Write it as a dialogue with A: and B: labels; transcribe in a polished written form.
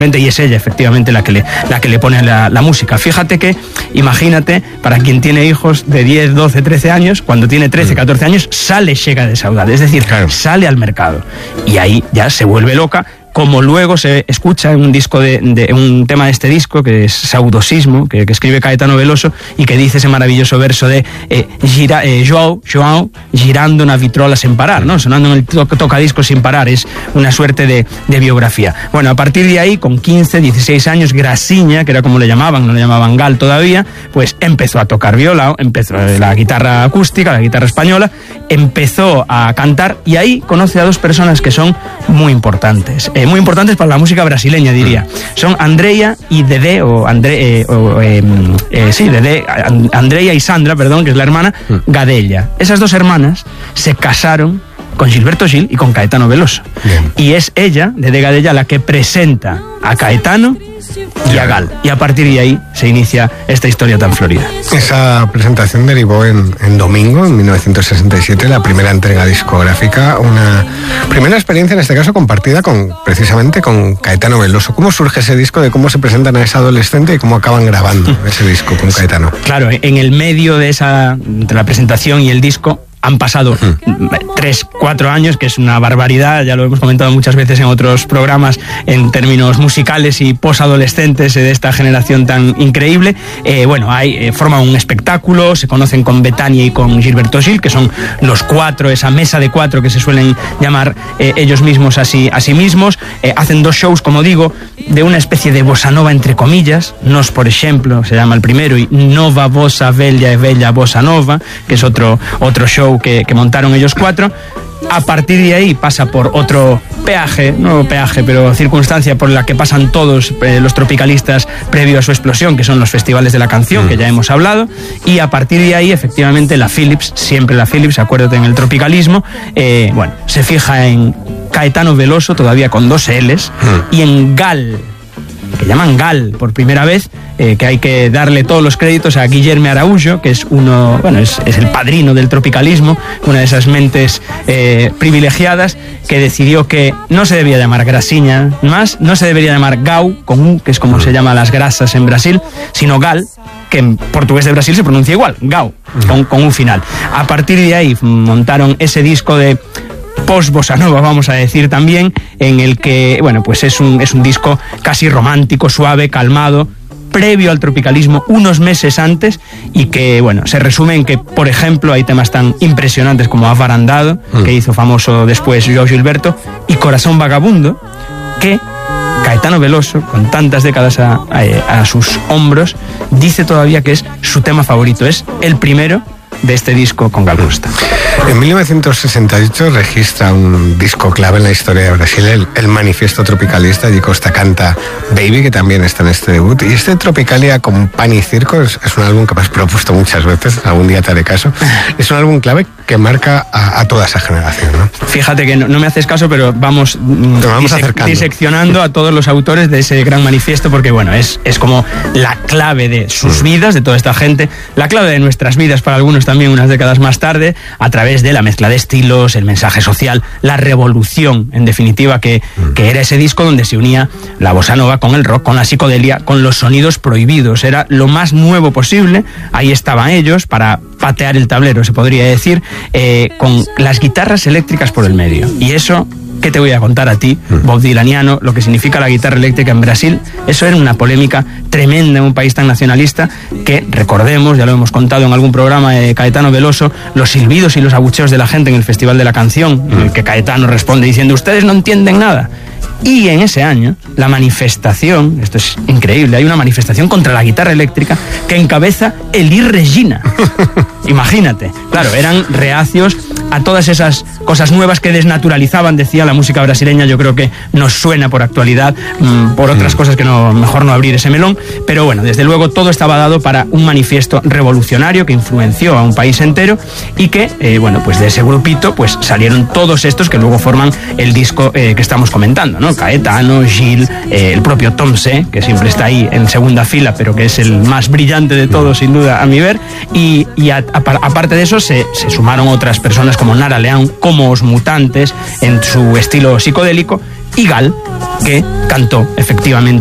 A: y es ella efectivamente la que le pone la música. Fíjate que, imagínate, para quien tiene hijos de 10, 12, 13 años, cuando tiene 13, 14 años, sale Chega de Saudade, es decir, sale al mercado. Y ahí ya se vuelve loca, como luego se escucha en un disco un tema de este disco, que es Saudosismo, que escribe Caetano Veloso, y que dice ese maravilloso verso de João girando una vitrola sin parar, ¿no? Sonando en el tocadiscos sin parar. Es una suerte de biografía. Bueno, a partir de ahí, con 15, 16 años, Graciña, que era como le llamaban, no le llamaban Gal todavía, pues empezó a tocar violao, empezó la guitarra acústica, la guitarra española, empezó a cantar, y ahí conoce a dos personas que son muy importantes para la música brasileña, diría. Son Andrea y Dedé, Andrea y Sandra, perdón, que es la hermana, Gadella. Esas dos hermanas se casaron con Gilberto Gil y con Caetano Veloso. Bien. Y es ella, Dedé Gadella, la que presenta a Caetano y a Gal. Y a partir de ahí se inicia esta historia tan florida.
B: Esa presentación derivó en Domingo, en 1967, la primera entrega discográfica, una primera experiencia, en este caso, compartida precisamente con Caetano Veloso. ¿Cómo surge ese disco, de cómo se presentan a esa adolescente y cómo acaban grabando ese disco con Caetano?
A: Claro, en el medio entre la presentación y el disco, han pasado 3, 4 años, que es una barbaridad, ya lo hemos comentado muchas veces en otros programas en términos musicales y posadolescentes de esta generación tan increíble. Forman un espectáculo, se conocen con Betania y con Gilberto Gil, que son los 4, esa mesa de 4 que se suelen llamar ellos mismos a sí mismos. Hacen 2 shows, como digo, de una especie de bossa nova, entre comillas. Nos, por ejemplo, se llama el primero, y Nova Bossa Bella e Bella Bossa Nova, que es otro show que montaron ellos 4. A partir de ahí pasa por otro pero circunstancia por la que pasan todos los tropicalistas previo a su explosión, que son los festivales de la canción, que ya hemos hablado. Y a partir de ahí, efectivamente, la Philips, siempre la Philips, acuérdate, en el tropicalismo, se fija en Caetano Veloso, todavía con 2 L's, y en Gal, que llaman Gal por primera vez, que hay que darle todos los créditos a Guillermo Araújo, que es es el padrino del tropicalismo, una de esas mentes privilegiadas, que decidió que no se debía llamar Graciña más, no se debería llamar Gau, con U, que es como se llama las grasas en Brasil, sino Gal, que en portugués de Brasil se pronuncia igual, Gau, con un final. A partir de ahí montaron ese disco de post-bossa nova, vamos a decir también, en el que, es un disco casi romántico, suave, calmado, previo al tropicalismo, unos meses antes, y que, se resume en que, por ejemplo, hay temas tan impresionantes como Avarandado, que hizo famoso después João Gilberto, y Corazón Vagabundo, que Caetano Veloso, con tantas décadas a sus hombros, dice todavía que es su tema favorito, es el primero de este disco con Gal Costa.
B: En 1968 registra un disco clave en la historia de Brasil, el Manifiesto Tropicalista. Allí Costa canta Baby, que también está en este debut. Y este Tropicalia con Pan y Circo es un álbum que me has propuesto muchas veces, algún día te haré caso. Es un álbum clave que marca a toda esa generación, ¿no?
A: Fíjate que no me haces caso, pero vamos diseccionando a todos los autores de ese gran manifiesto, porque es como la clave de sus vidas, de toda esta gente, la clave de nuestras vidas para algunos también unas décadas más tarde, a través de la mezcla de estilos, el mensaje social, la revolución, en definitiva, que era ese disco donde se unía la bossa nova con el rock, con la psicodelia, con los sonidos prohibidos. Era lo más nuevo posible. Ahí estaban ellos para patear el tablero, se podría decir, con las guitarras eléctricas por el medio. Y eso, ¿qué te voy a contar a ti, Bob Dylaniano, lo que significa la guitarra eléctrica en Brasil? Eso era una polémica tremenda en un país tan nacionalista que, recordemos, ya lo hemos contado en algún programa de Caetano Veloso, los silbidos y los abucheos de la gente en el Festival de la Canción, en el que Caetano responde diciendo: ustedes no entienden nada. Y en ese año, la manifestación, esto es increíble, hay una manifestación contra la guitarra eléctrica que encabeza Elis Regina. Imagínate, claro, eran reacios a todas esas cosas nuevas que desnaturalizaban, decía, la música brasileña. Yo creo que nos suena por actualidad, por otras cosas que mejor no abrir ese melón, pero desde luego todo estaba dado para un manifiesto revolucionario que influenció a un país entero y que, de ese grupito, salieron todos estos que luego forman el disco que estamos comentando, ¿no? Caetano, Gil, el propio Tom C, que siempre está ahí en segunda fila, pero que es el más brillante de todos, sin duda, a mi ver, y aparte de eso se sumaron otras personas como Nara León, como Os Mutantes, en su estilo psicodélico, y Gal, que cantó efectivamente